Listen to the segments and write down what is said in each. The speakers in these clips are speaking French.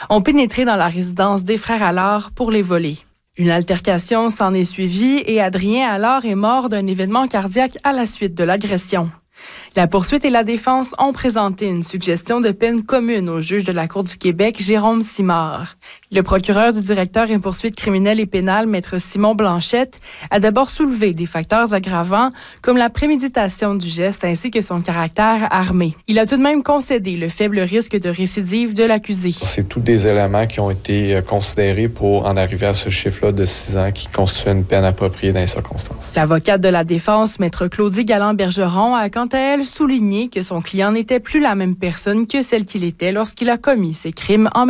ont pénétré dans la résidence des frères Allard pour les voler. Une altercation s'en est suivie et Adrien Allard est mort d'un événement cardiaque à la suite de l'agression. La poursuite et la défense ont présenté une suggestion de peine commune au juge de la Cour du Québec, Jérôme Simard. Le procureur du directeur en poursuite criminelle et pénale, maître Simon Blanchette, a d'abord soulevé des facteurs aggravants comme la préméditation du geste ainsi que son caractère armé. Il a tout de même concédé le faible risque de récidive de l'accusé. C'est tous des éléments qui ont été considérés pour en arriver à ce chiffre-là de 6 ans qui constitue une peine appropriée dans les circonstances. L'avocate de la défense, maître Claudie Galland-Bergeron, a quant à elle souligné que son client n'était plus la même personne que celle qu'il était lorsqu'il a commis ses crimes en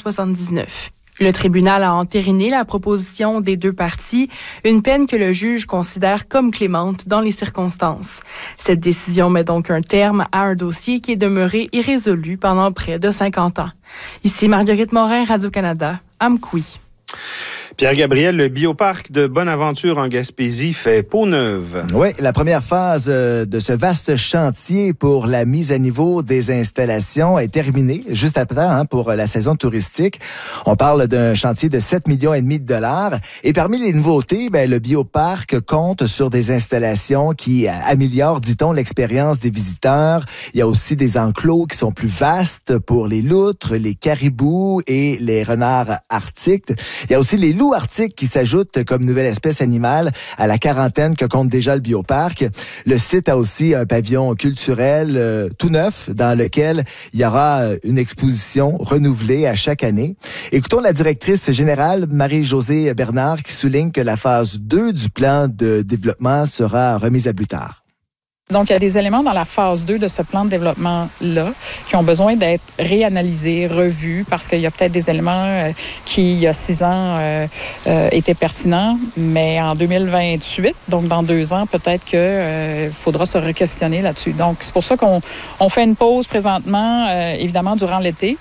1979. Le tribunal a entériné la proposition des deux parties, une peine que le juge considère comme clémente dans les circonstances. Cette décision met donc un terme à un dossier qui est demeuré irrésolu pendant près de 50 ans. Ici Marguerite Morin, Radio-Canada, Amkoui. Pierre-Gabriel, le bioparc de Bonaventure en Gaspésie fait peau neuve. Oui, la première phase de ce vaste chantier pour la mise à niveau des installations est terminée juste à temps pour la saison touristique. On parle d'un chantier de 7,5 millions de dollars. Et parmi les nouveautés, le bioparc compte sur des installations qui améliorent, dit-on, l'expérience des visiteurs. Il y a aussi des enclos qui sont plus vastes pour les loutres, les caribous et les renards arctiques. Il y a aussi les loups arctiques qui s'ajoutent comme nouvelle espèce animale à la quarantaine que compte déjà le bioparc. Le site a aussi un pavillon culturel tout neuf dans lequel il y aura une exposition renouvelée à chaque année. Écoutons la directrice générale Marie-Josée Bernard qui souligne que la phase 2 du plan de développement sera remise à plus tard. Donc, il y a des éléments dans la phase 2 de ce plan de développement-là qui ont besoin d'être réanalysés, revus, parce qu'il y a peut-être des éléments qui, il y a 6 ans, étaient pertinents, mais en 2028, donc dans 2 ans, peut-être qu'il faudra se re-questionner là-dessus. Donc, c'est pour ça qu'on fait une pause présentement, évidemment, durant l'été.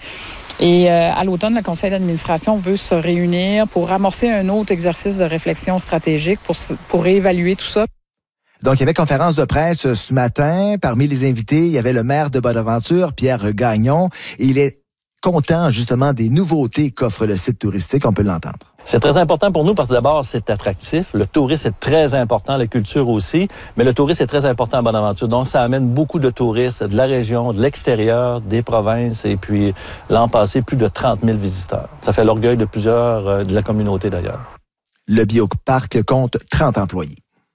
Et à l'automne, le conseil d'administration veut se réunir pour amorcer un autre exercice de réflexion stratégique pour réévaluer tout ça. Donc, il y avait conférence de presse ce matin. Parmi les invités, il y avait le maire de Bonaventure, Pierre Gagnon. Et il est content, justement, des nouveautés qu'offre le site touristique. On peut l'entendre. C'est très important pour nous parce que d'abord, c'est attractif. Le tourisme est très important, la culture aussi, mais le tourisme est très important à Bonaventure. Donc, ça amène beaucoup de touristes de la région, de l'extérieur, des provinces. Et puis, l'an passé, plus de 30 000 visiteurs. Ça fait l'orgueil de plusieurs de la communauté, d'ailleurs. Le bioparc compte 30 employés.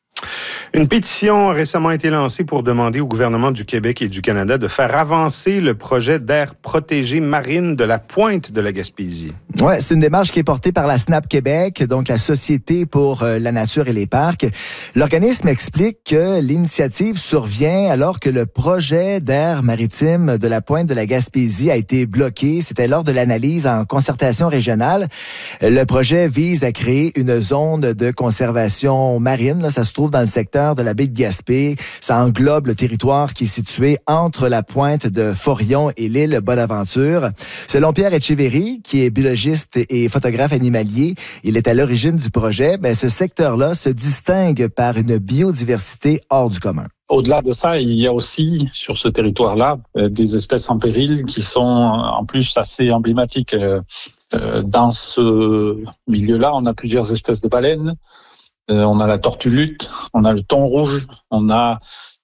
Une pétition a récemment été lancée pour demander au gouvernement du Québec et du Canada de faire avancer le projet d'aire protégée marine de la Pointe de la Gaspésie. Ouais, c'est une démarche qui est portée par la SNAP Québec, donc la Société pour la nature et les parcs. L'organisme explique que l'initiative survient alors que le projet d'aire maritime de la Pointe de la Gaspésie a été bloqué. C'était lors de l'analyse en concertation régionale. Le projet vise à créer une zone de conservation marine. Là, ça se trouve dans le secteur de la baie de Gaspé. Ça englobe le territoire qui est situé entre la pointe de Forillon et l'île Bonaventure. Selon Pierre Etcheverry, qui est biologiste et photographe animalier, il est à l'origine du projet. Ce secteur-là se distingue par une biodiversité hors du commun. Au-delà de ça, il y a aussi sur ce territoire-là des espèces en péril qui sont en plus assez emblématiques. Dans ce milieu-là, on a plusieurs espèces de baleines. On a la tortue lutte, on a le thon rouge, on a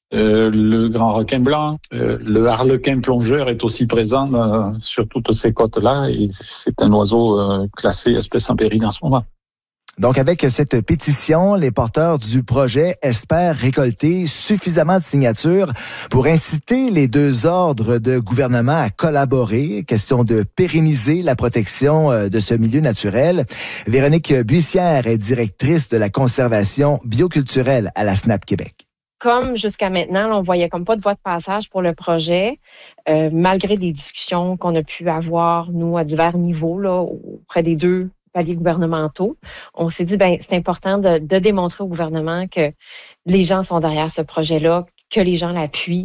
le grand requin blanc, le harlequin plongeur est aussi présent sur toutes ces côtes-là et c'est un oiseau classé espèce en péril en ce moment. Donc, avec cette pétition, les porteurs du projet espèrent récolter suffisamment de signatures pour inciter les deux ordres de gouvernement à collaborer. Question de pérenniser la protection de ce milieu naturel. Véronique Buissière est directrice de la conservation bioculturelle à la SNAP Québec. Comme jusqu'à maintenant, on voyait comme pas de voie de passage pour le projet, malgré des discussions qu'on a pu avoir, nous, à divers niveaux, là, auprès des deux paliers gouvernementaux. On s'est dit, c'est important de démontrer au gouvernement que les gens sont derrière ce projet-là, que les gens l'appuient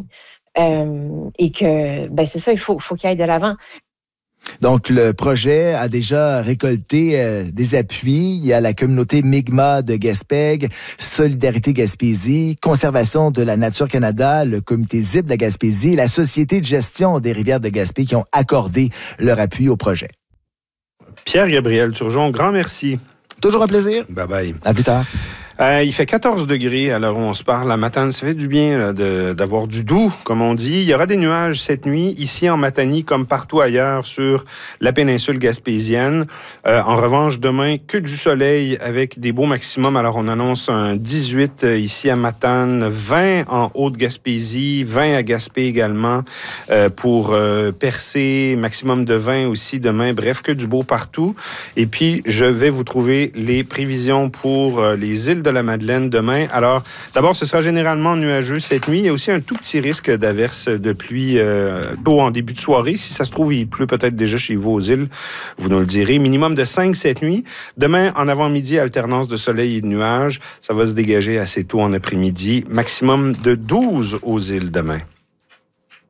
et que, c'est ça, il faut qu'il aille de l'avant. Donc, le projet a déjà récolté des appuis. Il y a la communauté Mi'kmaq de Gaspé, Solidarité Gaspésie, Conservation de la Nature Canada, le comité ZIP de la Gaspésie et la Société de gestion des rivières de Gaspé qui ont accordé leur appui au projet. Pierre-Gabriel Turgeon, grand merci. Toujours un plaisir. Bye-bye. À plus tard. Il fait 14 degrés à l'heure où on se parle. La Matane, ça fait du bien là, d'avoir du doux, comme on dit. Il y aura des nuages cette nuit, ici en Matanie, comme partout ailleurs sur la péninsule gaspésienne. En revanche, demain, que du soleil avec des beaux maximums. Alors, on annonce un 18 ici à Matane, 20 en Haute-Gaspésie, 20 à Gaspé également, pour Percé, maximum de 20 aussi demain. Bref, que du beau partout. Et puis, je vais vous trouver les prévisions pour les îles de la Madeleine demain. Alors, d'abord, ce sera généralement nuageux cette nuit. Il y a aussi un tout petit risque d'averse de pluie tôt en début de soirée. Si ça se trouve, il pleut peut-être déjà chez vous aux îles. Vous nous le direz. Minimum de 5 cette nuit. Demain, en avant-midi, alternance de soleil et de nuages. Ça va se dégager assez tôt en après-midi. Maximum de 12 aux îles demain.